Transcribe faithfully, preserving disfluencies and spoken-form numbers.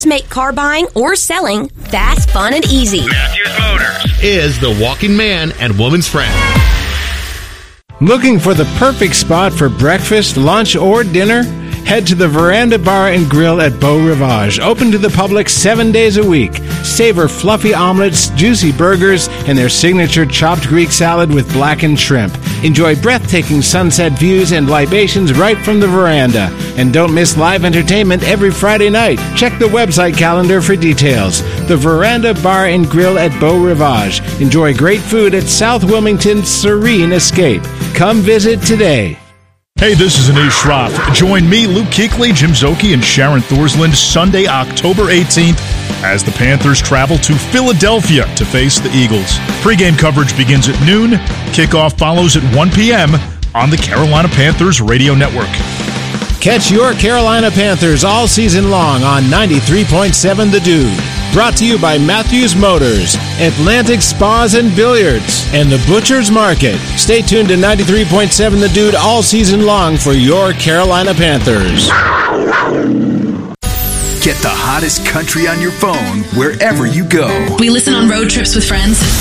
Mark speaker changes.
Speaker 1: Make car buying or selling fast, fun, and easy.
Speaker 2: Matthews Motors
Speaker 3: is the walking man and woman's friend.
Speaker 4: Looking for the perfect spot for breakfast, lunch, or dinner? Head to the Veranda Bar and Grill at Beau Rivage, open to the public seven days a week. Savor fluffy omelets, juicy burgers, and their signature chopped Greek salad with blackened shrimp. Enjoy breathtaking sunset views and libations right from the veranda. And don't miss live entertainment every Friday night. Check the website calendar for details. The Veranda Bar and Grill at Beau Rivage. Enjoy great food at South Wilmington's Serene Escape. Come visit today.
Speaker 5: Hey, this is Anish Shroff. Join me, Luke Kuechly, Jim Szoke, and Sharon Thorsland Sunday, October eighteenth, as the Panthers travel to Philadelphia to face the Eagles. Pre-game coverage begins at noon. Kickoff follows at one p.m. on the Carolina Panthers Radio Network.
Speaker 4: Catch your Carolina Panthers all season long on ninety-three point seven The Dude. Brought to you by Matthews Motors, Atlantic Spas and Billiards, and the Butcher's Market. Stay tuned to ninety-three point seven The Dude all season long for your Carolina Panthers.
Speaker 6: Get the hottest country on your phone wherever you go.
Speaker 7: We listen on road trips with friends.